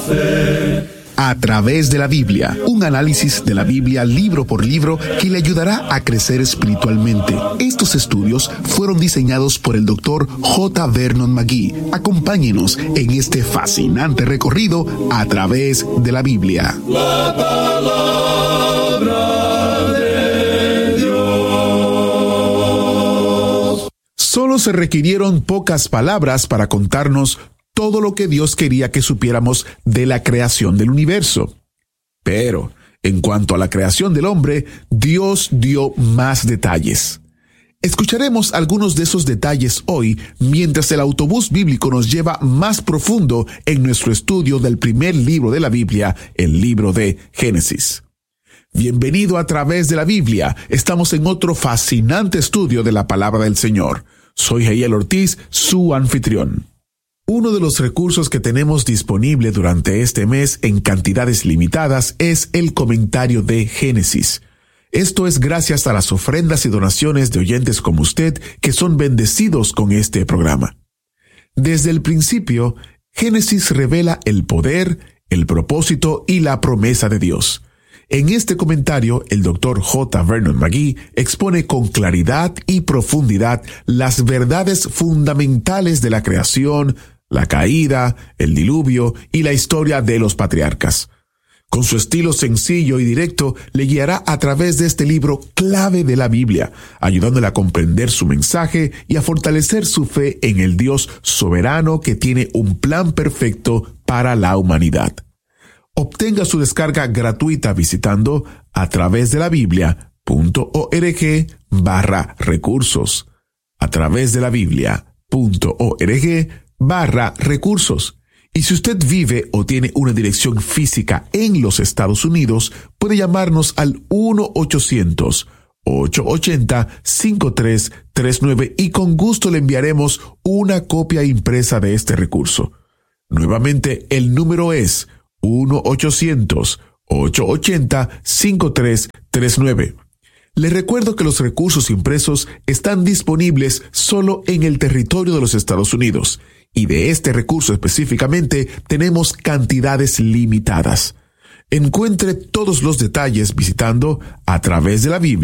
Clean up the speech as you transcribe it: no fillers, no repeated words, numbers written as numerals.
A través de la Biblia, un análisis de la Biblia libro por libro que le ayudará a crecer espiritualmente. Estos estudios fueron diseñados por el Dr. J. Vernon McGee. Acompáñenos en este fascinante recorrido a través de la Biblia. La palabra de Dios. Solo se requirieron pocas palabras para contarnos todo lo que Dios quería que supiéramos de la creación del universo. Pero, en cuanto a la creación del hombre, Dios dio más detalles. Escucharemos algunos de esos detalles hoy, mientras el autobús bíblico nos lleva más profundo en nuestro estudio del primer libro de la Biblia, el libro de Génesis. Bienvenido a través de la Biblia. Estamos en otro fascinante estudio de la palabra del Señor. Soy Jael Ortiz, su anfitrión. Uno de los recursos que tenemos disponible durante este mes en cantidades limitadas es el comentario de Génesis. Esto es gracias a las ofrendas y donaciones de oyentes como usted que son bendecidos con este programa. Desde el principio, Génesis revela el poder, el propósito y la promesa de Dios. En este comentario, el Dr. J. Vernon McGee expone con claridad y profundidad las verdades fundamentales de la creación, la caída, el diluvio y la historia de los patriarcas. Con su estilo sencillo y directo, le guiará a través de este libro clave de la Biblia, ayudándole a comprender su mensaje y a fortalecer su fe en el Dios soberano que tiene un plan perfecto para la humanidad. Obtenga su descarga gratuita visitando a través de la Biblia.org/recursos. A través de la Biblia.org/recursos. Y si usted vive o tiene una dirección física en los Estados Unidos, puede llamarnos al 1-800-880-5339 y con gusto le enviaremos una copia impresa de este recurso. Nuevamente, el número es 1-800-880-5339. Les recuerdo que los recursos impresos están disponibles solo en el territorio de los Estados Unidos, y de este recurso específicamente tenemos cantidades limitadas. Encuentre todos los detalles visitando a través de la Biblia